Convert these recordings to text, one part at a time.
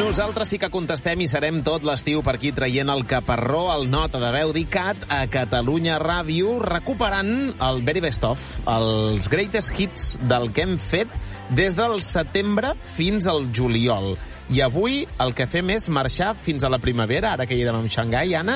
Nosaltres sí que contestem i serem tot l'estiu per aquí traient el caparró, el Nota de Veu d'ICAT a Catalunya Ràdio, recuperant el Very Best Of, els greatest hits del que hem fet des del setembre fins al juliol. I avui el que fem és marxar fins a la primavera, ara que hi érem amb Xangai. Anna,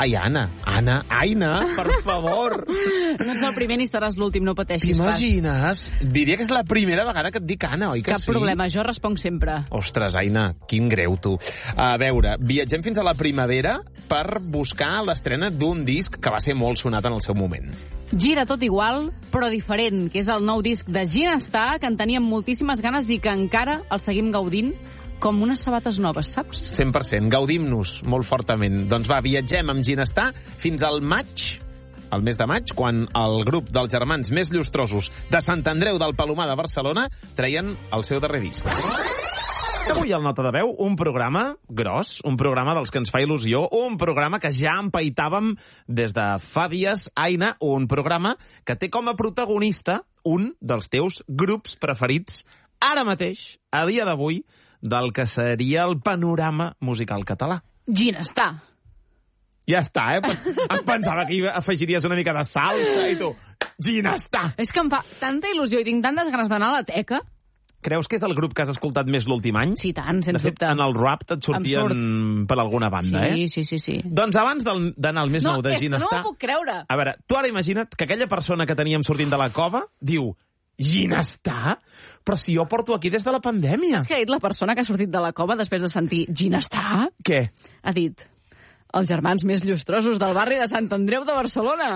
Aina, per favor. No ets el primer ni seràs l'últim, no pateixis. T'imagines? Diria que és la primera vegada que et dic Anna, oi que Cap sí? problema, jo responc sempre. Ostres, Aina, quin greu, tu. A veure, viatgem fins a la primavera per buscar l'estrena d'un disc que va ser molt sonat en el seu moment. Gira tot igual, però diferent, que és el nou disc de Ginestar, que en teníem moltíssimes ganes i que encara el seguim gaudint com unes sabates noves, saps? 100%. Gaudim-nos molt fortament. Doncs va, viatgem amb Ginestar fins al maig, el mes de maig, quan el grup dels germans més llustrosos de Sant Andreu del Palomar de Barcelona treien el seu darrer disc. Avui al Nota de Veu, un programa gros, un programa dels que ens fa il·lusió, un programa que ja empaitàvem des de fa dies, Aina, un programa que té com a protagonista un dels teus grups preferits ara mateix, a dia d'avui, del que seria el panorama musical català. Ginestar. Ja està, em pensava que hi afegiries una mica de salsa i tu, Ginestar. És que em fa tanta il·lusió i tinc tantes ganes d'anar a la teca. Creus que és el grup que has escoltat més l'últim any? Sí, tant, sens de fet, dubte. En el rap et sortien per alguna banda, Sí. Doncs abans d'anar al més nou de Ginestar... No, és que no m'ho puc creure. A veure, tu ara imagina't que aquella persona que teníem sortint de la cova diu Ginestar? Però si jo porto aquí des de la pandèmia. Saps què ha dit la persona que ha sortit de la cova després de sentir Ginestar? Què? Ha dit, els germans més llustrosos del barri de Sant Andreu de Barcelona.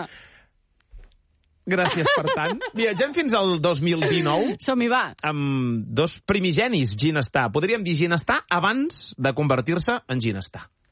Gràcies per tant. Viatgem fins al 2019. Som-hi, va. Amb dos primigenis, Ginestar. Podríem dir Ginestar abans de convertir-se en Ginestar.